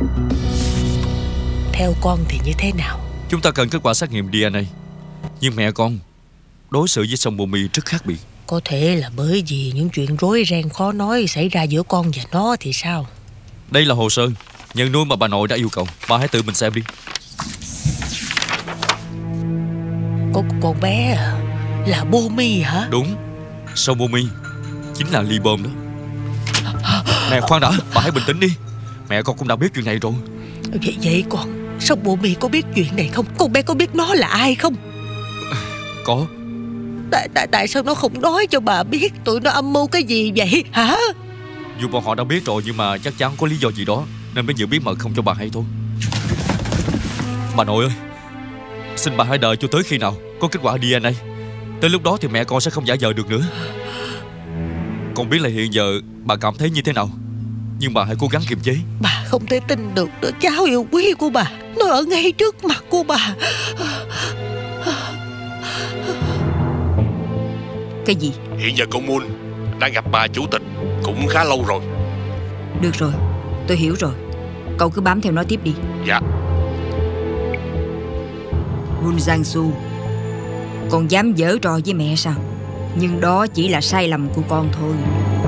Theo con thì như thế nào? Chúng ta cần kết quả xét nghiệm DNA. Nhưng mẹ con đối xử với Song Bomi rất khác biệt. Có thể là bởi vì những chuyện rối ren khó nói xảy ra giữa con và nó thì sao? Đây là hồ sơ nhận nuôi mà bà nội đã yêu cầu. Bà hãy tự mình xem đi. Có con bé à? Là Bomi hả? Đúng, Song Bomi chính là Ly Bom đó. Nè khoan đã, bà hãy bình tĩnh đi. Mẹ con cũng đã biết chuyện này rồi. Vậy con, Song Bomi có biết chuyện này không? Con bé có biết nó là ai không? Có. Tại sao nó không nói cho bà biết tụi nó âm mưu cái gì vậy hả? Dù bọn họ đã biết rồi, nhưng mà chắc chắn có lý do gì đó nên mới giữ bí mật không cho bà hay thôi. Bà nội ơi, xin bà hãy đợi cho tới khi nào có kết quả DNA. Tới lúc đó thì mẹ con sẽ không giả vờ được nữa. Con biết là hiện giờ bà cảm thấy như thế nào, nhưng bà hãy cố gắng kiềm chế. Bà không thể tin được đứa cháu yêu quý của bà, nó ở ngay trước mặt của bà. Cái gì? Hiện giờ con Moon đang gặp bà chủ tịch cũng khá lâu rồi. Được rồi, tôi hiểu rồi. Cậu cứ bám theo nó tiếp đi. Dạ. Hun Giang-su, con dám giở trò với mẹ sao? Nhưng đó chỉ là sai lầm của con thôi.